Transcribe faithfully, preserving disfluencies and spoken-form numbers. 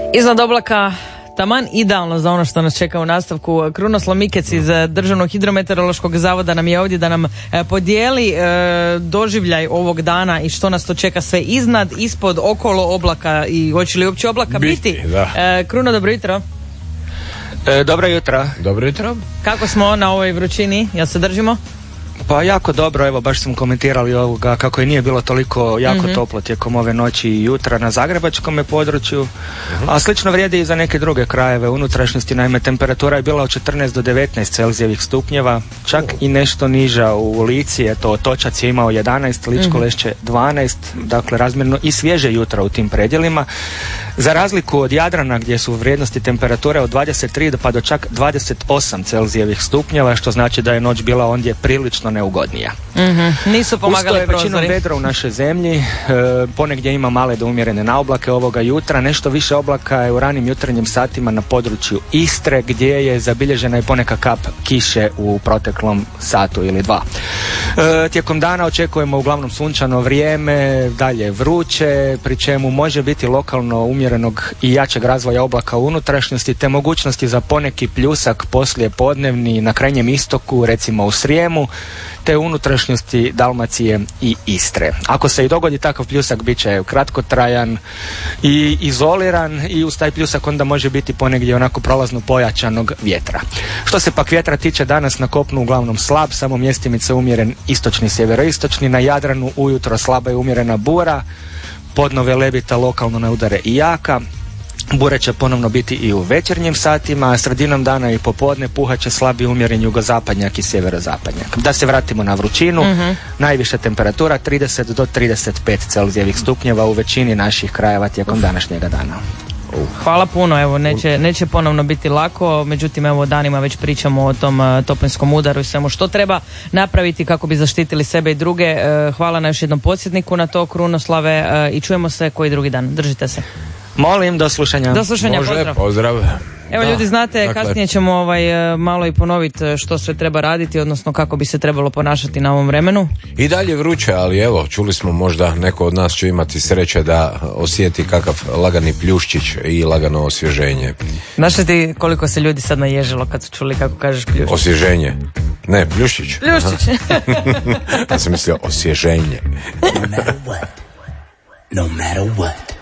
Iznad oblaka taman idealno za ono što nas čeka u nastavku. Krunoslav Mikec iz Državnog hidrometeorološkog zavoda nam je ovdje da nam podijeli doživljaj ovog dana i što nas to čeka sve iznad, ispod, okolo oblaka i hoće li uopće oblaka biti. biti? Kruno, dobro jutro. E, dobro jutro. Dobro jutro. Kako smo na ovoj vrućini? Jel se držimo? Pa jako dobro, evo baš smo komentirali ovoga kako je nije bilo toliko jako mm-hmm. toplo tijekom ove noći i jutra na zagrebačkom području, mm-hmm. a slično vrijedi i za neke druge krajeve unutrašnjosti. Naime, temperatura je bila od četrnaest do devetnaest Celzijevih stupnjeva, čak oh. i nešto niža u Lici, eto Otočac je imao jedanaest, Ličko mm-hmm. Lešće dvanaest, dakle razmjerno i svježe jutra u tim predjelima. Za razliku od Jadrana gdje su vrijednosti temperature od dvadeset tri pa do čak dvadeset osam Celzijevih stupnjeva, što znači da je noć bila ondje prilično neugodnija. Mm-hmm. Nisu pomagali prozori. Većinom vedra u našoj zemlji, e, ponegdje ima male do umjerene naoblake ovoga jutra, nešto više oblaka je u ranim jutarnjim satima na području Istre gdje je zabilježena i poneka kap kiše u proteklom satu ili dva. E, tijekom dana očekujemo uglavnom sunčano vrijeme, dalje vruće, pri čemu može biti lokalno umjerenog i jačeg razvoja oblaka u unutrašnjosti te mogućnosti za poneki pljusak poslije podnevni na krajnjem istoku, recimo u Srijemu, te unutrašnjosti Dalmacije i Istre. Ako se i dogodi takav pljusak, bit će kratkotrajan i izoliran i uz taj pljusak onda može biti ponegdje onako prolazno pojačanog vjetra. Što se pak vjetra tiče, danas na kopnu uglavnom slab, samo mjestimice umjeren istočni, sjeveroistočni, na Jadranu ujutro slaba i umjerena bura, podno velebita lokalno na udare i jaka. Bure će ponovno biti i u večernjim satima, a sredinom dana i popodne puhat će slabi umjeren jugozapadnjak i sjeverozapadnjak. Da se vratimo na vrućinu, mm-hmm. najviša temperatura trideset do trideset pet Celzijevih stupnjeva u većini naših krajeva tijekom današnjega dana. Hvala puno, evo neće, neće ponovno biti lako, međutim evo danima već pričamo o tom uh, toplinskom udaru i svemu što treba napraviti kako bi zaštitili sebe i druge. Uh, hvala na još jednom podsjetniku na to, Krunoslave, uh, i čujemo se koji drugi dan. Držite se. Molim, do slušanja. Do slušanja, Može, pozdrav. pozdrav. Evo da, ljudi, znate, dakle, kasnije ćemo ovaj, malo i ponoviti što sve treba raditi, odnosno kako bi se trebalo ponašati na ovom vremenu. I dalje vruće, ali evo, čuli smo, možda neko od nas će imati sreće da osjeti kakav lagani pljuščić i lagano osvježenje. Znaš li ti koliko se ljudi sad naježilo kad su čuli kako kažeš pljuščić? Osvježenje. Ne, pljuščić. Pljuščić. Ja sam mislio osvježenje. No matter what. No matter what.